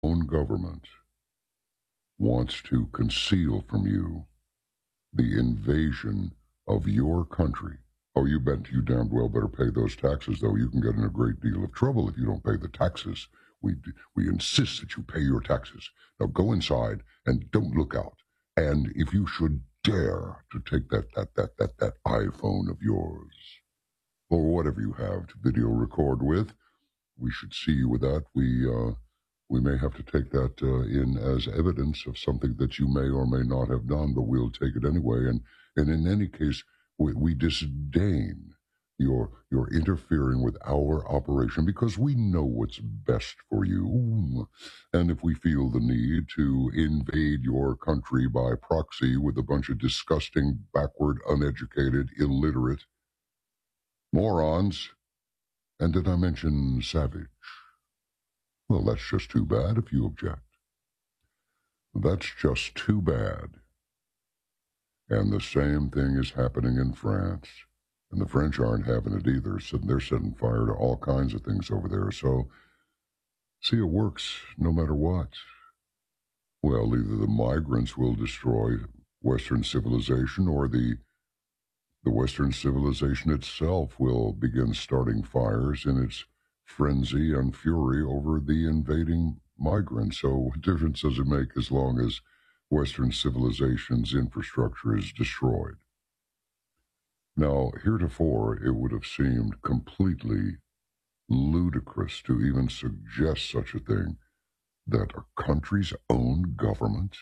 own government wants to conceal from you the invasion of your country. Oh, you bet you damned well better pay those taxes, though. You can get in a great deal of trouble if you don't pay the taxes. We insist that you pay your taxes. Now go inside and don't look out. And if you should dare to take that iPhone of yours, or whatever you have to video record with, we should see you with that. We may have to take that in as evidence of something that you may or may not have done, but we'll take it anyway. And in any case, we disdain your interfering with our operation because we know what's best for you. And if we feel the need to invade your country by proxy with a bunch of disgusting, backward, uneducated, illiterate morons, and did I mention savage? Well, that's just too bad if you object. That's just too bad. And the same thing is happening in France. And the French aren't having it either. So they're setting fire to all kinds of things over there. So, see, it works no matter what. Well, either the migrants will destroy Western civilization or the Western civilization itself will begin starting fires in its frenzy and fury over the invading migrants. So what difference does it make as long as Western civilization's infrastructure is destroyed? Now, heretofore, it would have seemed completely ludicrous to even suggest such a thing, that a country's own government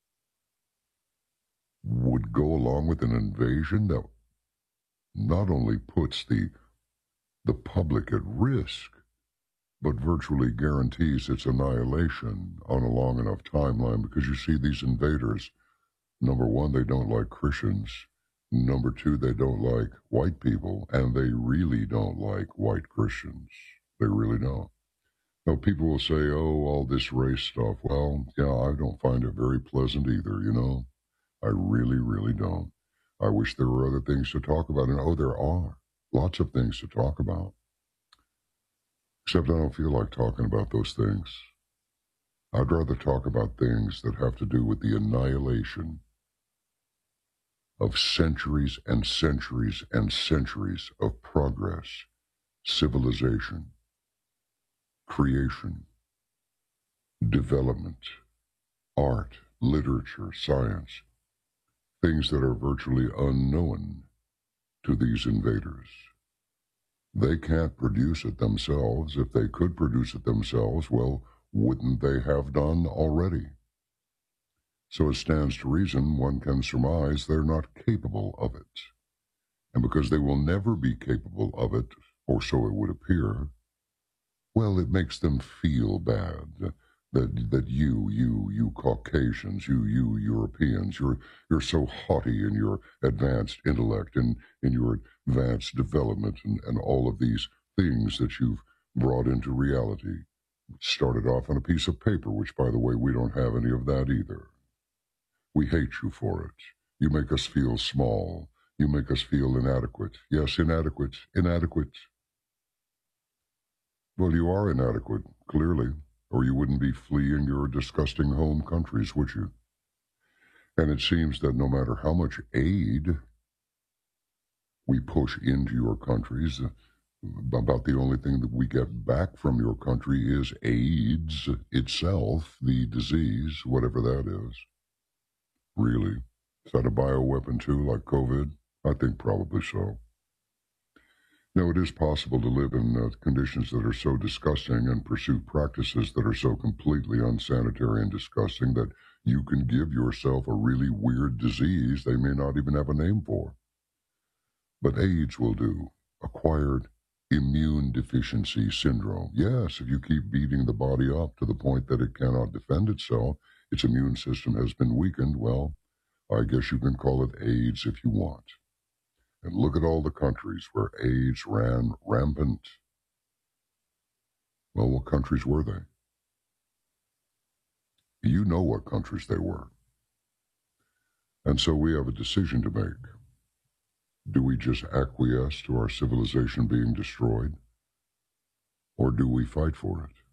would go along with an invasion that not only puts the public at risk, but virtually guarantees its annihilation on a long enough timeline. Because you see, these invaders, number one, they don't like Christians. Number two, they don't like white people, and they really don't like white Christians. They really don't. Now, people will say, oh, all this race stuff. Well, yeah, I don't find it very pleasant either, you know. I really, really don't. I wish there were other things to talk about, and oh, there are lots of things to talk about. Except I don't feel like talking about those things. I'd rather talk about things that have to do with the annihilation of centuries and centuries and centuries of progress, civilization, creation, development, art, literature, science, things that are virtually unknown to these invaders. They can't produce it themselves. If they could produce it themselves, well, wouldn't they have done already? So it stands to reason one can surmise they're not capable of it. And because they will never be capable of it, or so it would appear, well, it makes them feel bad that you Caucasians, you Europeans, you're so haughty in your advanced intellect and in your advanced development and all of these things that you've brought into reality. It started off on a piece of paper, which, by the way, we don't have any of that either. We hate you for it. You make us feel small. You make us feel inadequate. Yes, inadequate. Well, you are inadequate, clearly, or you wouldn't be fleeing your disgusting home countries, would you? And it seems that no matter how much aid we push into your countries, about the only thing that we get back from your country is AIDS itself, the disease, whatever that is. Really? Is that a bioweapon too, like COVID? I think probably so. Now, it is possible to live in conditions that are so disgusting and pursue practices that are so completely unsanitary and disgusting that you can give yourself a really weird disease they may not even have a name for. But AIDS will do. Acquired immune deficiency syndrome. Yes, if you keep beating the body up to the point that it cannot defend itself, its immune system has been weakened, well, I guess you can call it AIDS if you want. And look at all the countries where AIDS ran rampant. Well, what countries were they? You know what countries they were. And so we have a decision to make. Do we just acquiesce to our civilization being destroyed? Or do we fight for it?